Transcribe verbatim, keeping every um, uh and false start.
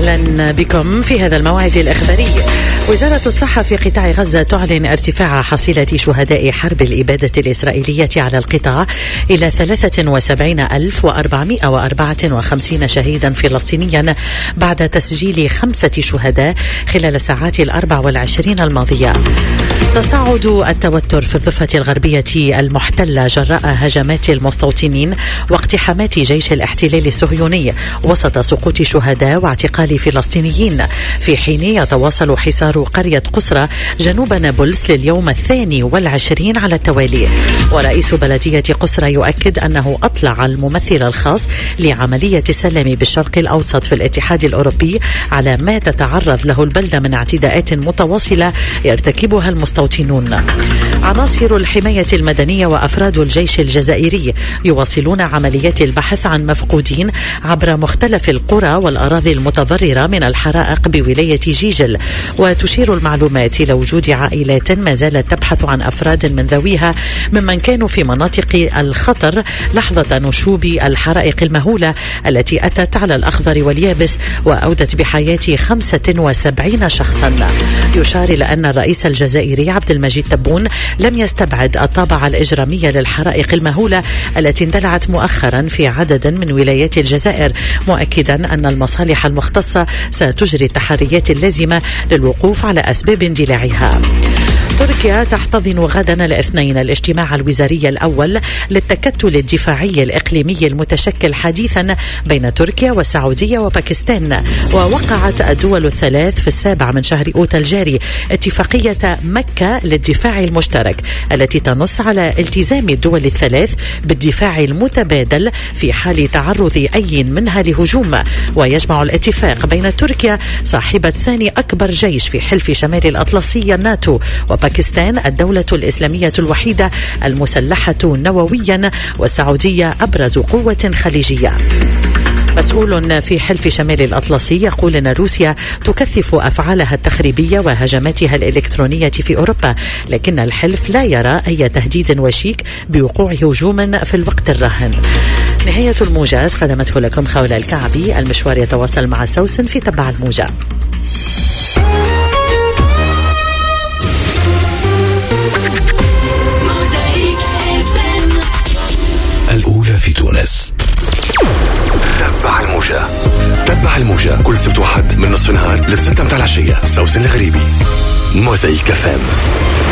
أهلا بكم في هذا الموعد الإخباري. وزارة الصحة في قطاع غزة تعلن ارتفاع حصيلة شهداء حرب الإبادة الإسرائيلية على القطاع إلى ثلاثة وسبعين ألف وأربعمائة وأربعة وخمسين شهيدا فلسطينيا بعد تسجيل خمسة شهداء خلال الساعات الأربع والعشرين الماضية. تصاعد التوتر في الضفة الغربية المحتلة جراء هجمات المستوطنين واقتحامات جيش الاحتلال الصهيوني وسط سقوط شهداء واعتقال فلسطينيين، في حين يتواصل حصار قرية قسرة جنوب نابلس لليوم الثاني والعشرين على التوالي. ورئيس بلدية قسرة يؤكد أنه أطلع الممثل الخاص لعملية السلام بالشرق الأوسط في الاتحاد الأوروبي على ما تتعرض له البلدة من اعتداءات متواصلة يرتكبها المستوطنون. عناصر الحماية المدنية وأفراد الجيش الجزائري يواصلون عمليات البحث عن مفقودين عبر مختلف القرى والأراضي المتضررة من الحرائق بولاية جيجل. وتشير المعلومات إلى وجود عائلات ما زالت تبحث عن أفراد من ذويها ممن كانوا في مناطق الخطر لحظة نشوب الحرائق المهولة التي أتت على الأخضر واليابس وأودت بحياة خمسة وسبعين شخصا. يشار إلى أن الرئيس الجزائري عبد المجيد تبون لم يستبعد الطابع الإجرامي للحرائق المهولة التي اندلعت مؤخرا في عدد من ولايات الجزائر، مؤكدا أن المصالح المختصة ستجري التحريات اللازمة للوقوف على أسباب اندلاعها. تركيا تحتضن غدا الاثنين الاجتماع الوزاري الأول للتكتل الدفاعي الإقليمي المتشكل حديثا بين تركيا والسعودية وباكستان. ووقعت الدول الثلاث في السابع من شهر أوت الجاري اتفاقية مكة للدفاع المشترك التي تنص على التزام الدول الثلاث بالدفاع المتبادل في حال تعرض أي منها لهجوم. ويجمع الاتفاق بين تركيا صاحبة ثاني أكبر جيش في حلف شمال الأطلسي الناتو وباكستان الدولة الإسلامية الوحيدة المسلحة نوويا والسعودية أبرز قوة خليجية. مسؤول في حلف شمال الأطلسي يقول أن روسيا تكثف أفعالها التخريبية وهجماتها الإلكترونية في أوروبا، لكن الحلف لا يرى أي تهديد وشيك بوقوع هجوم في الوقت الراهن. نهاية الموجز قدمته لكم خولة الكعبي. المشوار يتواصل مع سوسن في تبع الموجة. الأولى في تونس. تبع الموجة. تبع الموجة كل سبت واحد من نصف النهار للستة متاع العشية. سوسن الغريبي. موزايك فام.